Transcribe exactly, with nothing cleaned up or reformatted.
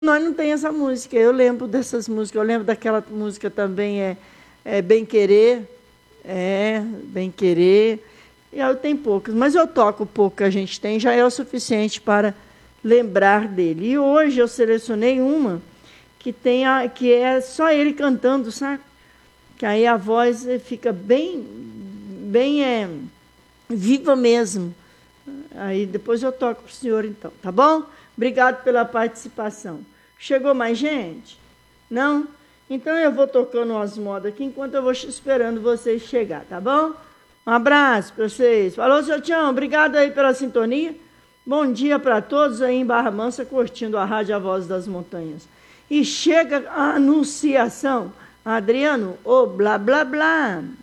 Nós não tem essa música. Eu lembro dessas músicas. Eu lembro daquela música também, é, é Bem Querer. É, Bem Querer. E eu tenho poucas, mas eu toco o pouco que a gente tem, já é o suficiente para lembrar dele. E hoje eu selecionei uma que, tem a, que é só ele cantando, sabe? Que aí a voz fica bem, bem é, viva mesmo. Aí depois eu toco para o senhor então, tá bom? Obrigado pela participação. Chegou mais gente? Não? Então eu vou tocando umas modas aqui enquanto eu vou esperando vocês chegar, tá bom? Um abraço para vocês. Falou, seu Tião, obrigado aí pela sintonia. Bom dia para todos aí em Barra Mansa, curtindo a Rádio A Voz das Montanhas. E chega a anunciação. Adriano, ô blá blá blá.